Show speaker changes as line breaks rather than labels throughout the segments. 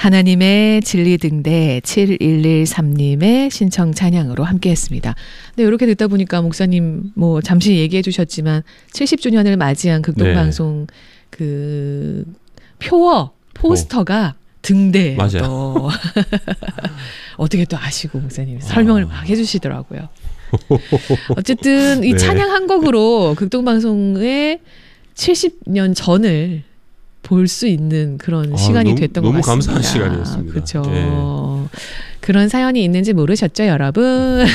하나님의 진리 등대 7113님의 신청 찬양으로 함께했습니다. 네, 이렇게 듣다 보니까 목사님 뭐 잠시 얘기해 주셨지만 70주년을 맞이한 극동방송 그 표어 포스터가 등대예요.
맞아요.
어떻게 또 아시고 목사님 설명을 막 해주시더라고요. 어쨌든 이 찬양 한 곡으로 극동방송의 70년 전을 볼 수 있는 그런 시간이 됐던 것 같습니다.
너무 감사한 시간이었습니다.
그렇죠. 그런 사연이 있는지 모르셨죠, 여러분?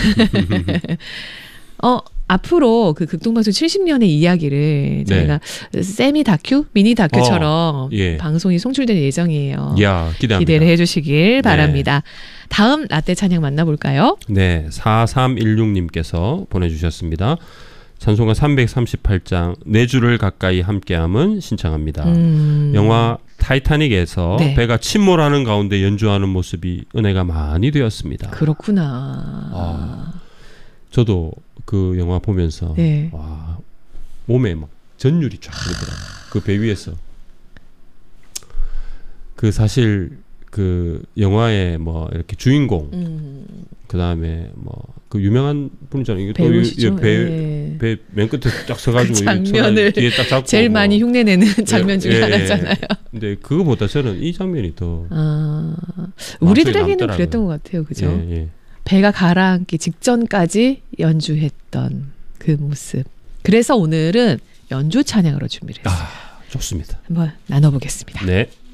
앞으로 그 극동방송 70년의 이야기를 저희가 세미 다큐, 미니 다큐처럼 방송이 송출될 예정이에요.
이야, 기대합니다.
기대를 해주시길 바랍니다. 다음 라떼 찬양 만나볼까요?
네, 4316님께서 보내주셨습니다. 찬송가 338장 네 줄을 가까이 함께함은 신청합니다. 영화 타이타닉에서 배가 침몰하는 가운데 연주하는 모습이 은혜가 많이 되었습니다.
그렇구나.
저도 그 영화 보면서 와, 몸에 막 전율이 쫙 흐르더라고요. 그 배 위에서. 그 사실 그 영화의 뭐 이렇게 주인공 그 다음에 뭐 그 유명한 분이잖아요.
배우시죠.
배 맨 끝에 딱 서가지고
그 장면을
뒤에 딱 잡고
제일 많이 흉내내는 장면 중에 하나잖아요.
근데 그거보다 저는 이 장면이 더
우리들에게는 그랬던 것 같아요. 그죠? 배가 가라앉기 직전까지 연주했던 그 모습. 그래서 오늘은 연주 찬양으로 준비를 했습니다.
좋습니다.
한번 나눠보겠습니다.
네.